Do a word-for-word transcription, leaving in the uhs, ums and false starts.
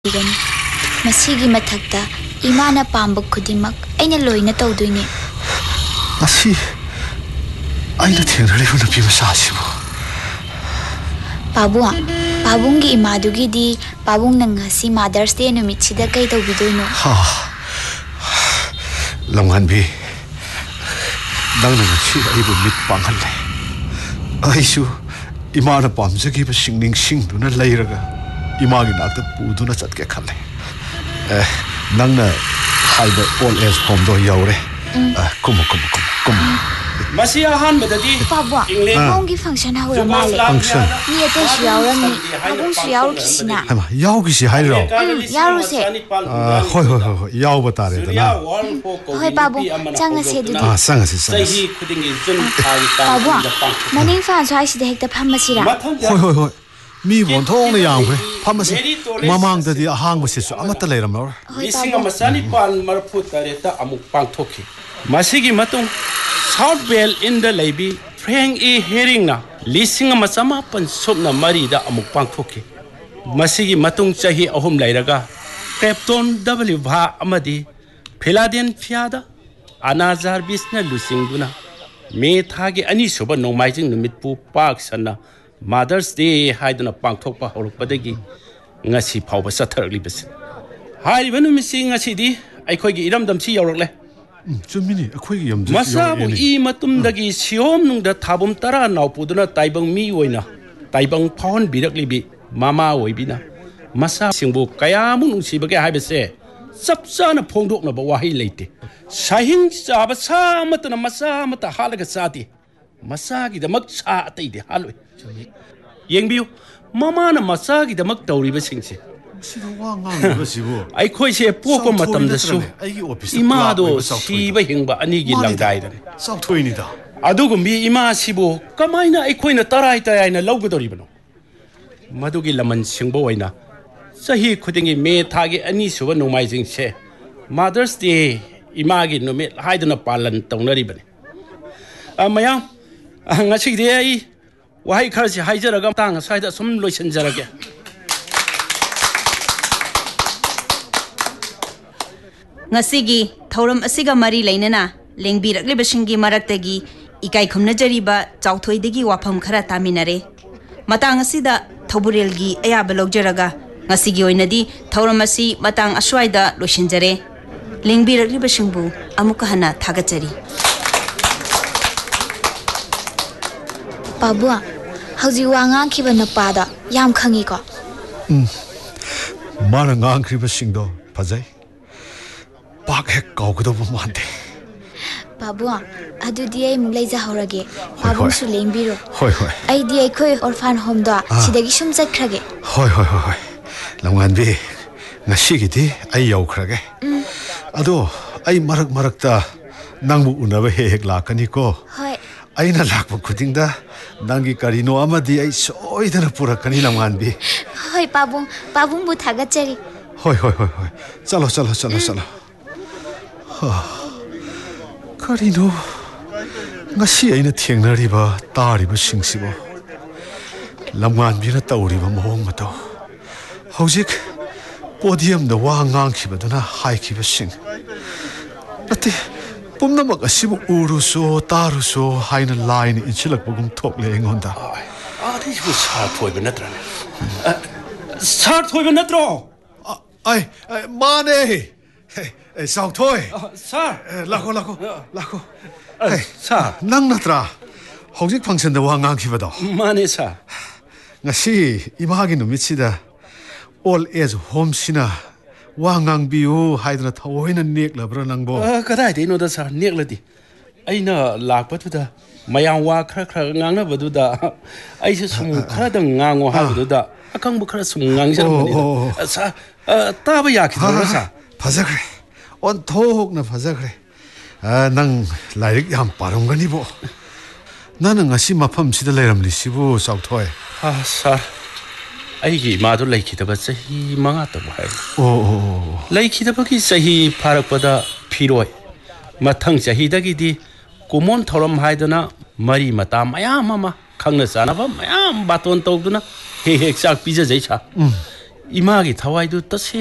gani masigi mathakta imana pamba khudimak aina loina tawdoine asi aina thengrali huna pi masasibo Pabu pabungi imadugi di pabung nangasi Mother's Day numit sida kai tawbidoino ha lamgan bi dang nangasi aibu mit panghalle aisu imana pamjagi ba singning singduna leiraga imagi nakta puduna chatke khalle eh nangna haiba all age home do yaure kumu kumu kumu kumu Masih ahan bedadi. Pabu, pabungi function haura male. Function. Ni ate siyawra ni. Pabung siyawra kisina. Hama yaw kisi hairo. Yaru se. Hoi hoi hoi yaw batare dana. Hoi pabu, changa se du. Ah sanga se sanga. Pabu, maning fan so aisi de hekta phammasira. Hoi hoi hoi. Mi bon thong na yang kre. Phammasi. Mamang da di ahang basi su amata leiram lor. Lising amasani pan marput tareta amuk pangthoki. Masigi matung South Bell in the Lady, Frank E. Herring na, Lising a Masama Pan Subna Marida Amukpangfoki. Masigi Matung Chahi Ahum Lairaga, Captain W. Va Amadi, Peladian Fiada, Anazar Bisna Lusinguna, Me Tagi Anisuba no Miting the Midpu Parks and Mother's Day hiding a Pangtopa or Padagi, Nasi Power Satter Libis. Hi, when we missing a city, I could get them see your le. Jumini, a quick yum. Masabu e matum dagi siom nung da tabum tara now puduna taibang mi wina. Taibang pon bidaklibi, mama wibina. Masa singbu kayamun sibake habese. Sapsana pondok na bawahi late. Sahin sabasa matana masa mata halaga sati. Masagi the mak sa atay de halwe. Yengbiu, mama na masagi the mak tauri basingsi. I quite say poor matam the so. Imado, see by him, but Anigi lang died. Some twinida. Adugumbi, Ima Sibo, Kamina, I queen a taraita and a logo ribano. Madugi Laman Singboina. So he couldn't me target any so no mising say. Mother's Day, Imagine no mate hiding a palan town ribbon. Ah, my young, I'm a chick day. Why curse Hizer a gum aside some lotions again. Ngasigi thoram asiga mari leinana lengbirakliba shingi maraktagi ikai khumnajariba chauthoi wafam khara taminare matang asida thoburelgi ayaba logjaraga ngasigi oinadi thoram asi matang aswaida loshinjare lengbirakliba shingbu amuka hana thagachari Pabu, hauji wanga khiba na pada yam khangi ko. Um. Mara ngang khiba singdo phajai. Pak hek kau kudo pemande. Pabu, adu dia mulai jahorage. Pabu suleng biro. Hoi hoi. Ai dia koi orphan home do. Sidagi sum jat krage. Hoi hoi hoi hoi. Lamgan bi ngasi gidi ai yau krage. Ado ai marak marak ta nangbu unabe hek lakani ko. Hoi. Ai na lakbu kuding da nangi karino amadi ai soi dana purakani lamgan bi. Hoi pabu, pabu bu thagachari. Hoi hoi hoi hoi. Chalo chalo chalo chalo. Karino ngasi aina thengnariba tariba singsibo lamgan bina tawriba mohong mato hojik podium da wa ngangkhibaduna haikhiba sing ati pumnamak asibu uruso taruso haina line inchilakbagum thokle engonda adi bu sa thoiba natra sa thoiba natro ai mane Hey, sao thôi. Sir. Lako, lako, lako. Hey, sir. Nang natra. Hojik function da wangang kibado. Mane sir. Ngasi imagi no mitsida. All age home sina. Wangang biu haidna thawoina nek labra nangbo. Ah, kadai de no da sir nek ladi. Aina lakpa tu da. Mayang wa khra khra ngangna badu da. Ai se sum khra da ngango ha badu da. Akang bu khra sum ngang jar bani da. Sir, ta ba ya ki do sir. Phajagre. On thok na phajagre. Ah nang lairik yam parongani bo. Nana ngasi mafam sida leiram lisibu sauthoi. Ah sir. Ai gi ma do lai ki da ba sahi manga ta ba hai. Oh oh. Lai ki da ba ki sahi pharak pada phiroi. Mathang sahi da gi di kumon thoram haidana mari mata mayam mama khangna sana ba mayam baton tawduna he he chak pija jai cha. Imangi थवाइदु तसे